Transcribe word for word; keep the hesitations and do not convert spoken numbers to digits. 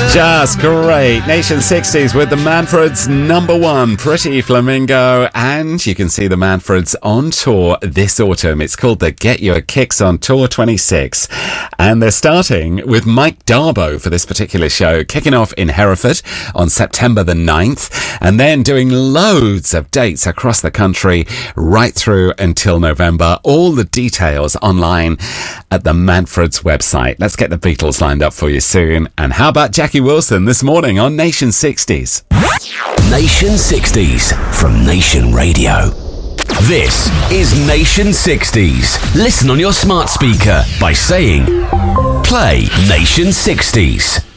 Just great. Nation sixties with the Manfreds number one, Pretty Flamingo. And you can see the Manfreds on tour this autumn. It's called the Get Your Kicks on Tour twenty-six. And they're starting with Mike Darbo for this particular show, kicking off in Hereford on September the ninth, and then doing loads of dates across the country right through until November. All the details online at the Manfreds website. Let's get the Beatles lined up for you soon. And how about Jackie Wilson this morning on Nation sixties? Nation sixties from Nation Radio. This is Nation sixties. Listen on your smart speaker by saying, play Nation sixties.